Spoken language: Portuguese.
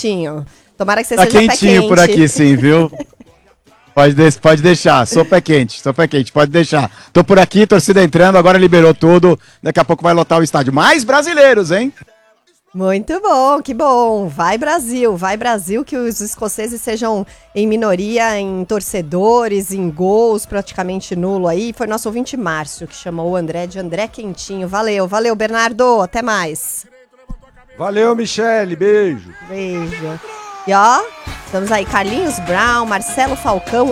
quentinho. Tomara que você Tá seja pé quentinho quente. por aqui, sim, viu? Pode deixar, sou pé quente, pode deixar. Tô por aqui, torcida entrando, agora liberou tudo. Daqui a pouco vai lotar o estádio. Mais brasileiros, hein? Muito bom, que bom. Vai Brasil, que os escoceses sejam em minoria em torcedores, em gols, praticamente nulo aí. Foi nosso ouvinte Márcio que chamou o André de André Quentinho. Valeu, Bernardo, até mais. Valeu, Michele, beijo. Beijo. E ó, estamos aí, Carlinhos Brown, Marcelo Falcão,